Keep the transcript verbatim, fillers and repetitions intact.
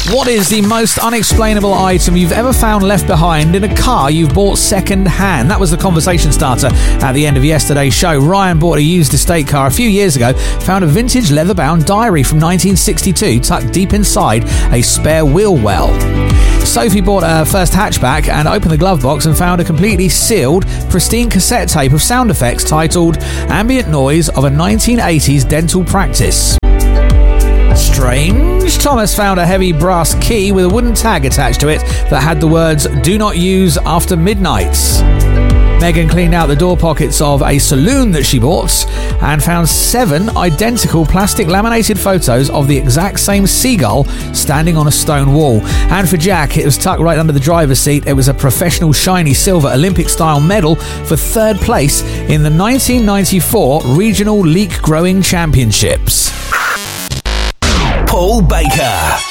What is the most unexplainable item you've ever found left behind in a car you've bought second hand? That was the conversation starter at the end of yesterday's show. Ryan bought a used estate car a few years ago, found a vintage leather-bound diary from nineteen sixty-two tucked deep inside a spare wheel well. Sophie bought her first hatchback and opened the glove box and found a completely sealed, pristine cassette tape of sound effects titled Ambient Noise of a nineteen eighties Dental Practice. Strange. Thomas found a heavy brass key with a wooden tag attached to it that had the words "Do not use after midnight." Megan cleaned out the door pockets of a saloon that she bought and found seven identical plastic laminated photos of the exact same seagull standing on a stone wall. And for Jack, it was tucked right under the driver's seat. It was a professional shiny silver Olympic-style medal for third place in the nineteen ninety-four Regional Leek Growing Championships. Paul Baker.